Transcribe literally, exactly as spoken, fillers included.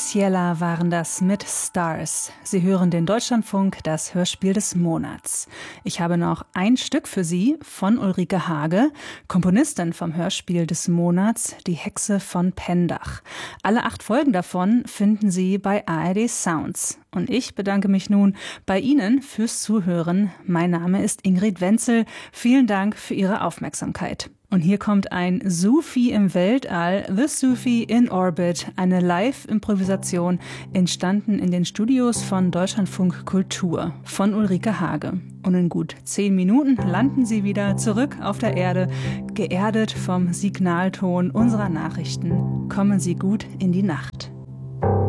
Ciela waren das mit Stars. Sie hören den Deutschlandfunk, das Hörspiel des Monats. Ich habe noch ein Stück für Sie von Ulrike Hage, Komponistin vom Hörspiel des Monats, Die Hexe von Pendach. Alle acht Folgen davon finden Sie bei A R D Sounds. Und ich bedanke mich nun bei Ihnen fürs Zuhören. Mein Name ist Ingrid Wenzel. Vielen Dank für Ihre Aufmerksamkeit. Und hier kommt ein Sufi im Weltall, The Sufi in Orbit, eine Live-Improvisation, entstanden in den Studios von Deutschlandfunk Kultur von Ulrike Hage. Und in gut zehn Minuten landen Sie wieder zurück auf der Erde, geerdet vom Signalton unserer Nachrichten. Kommen Sie gut in die Nacht.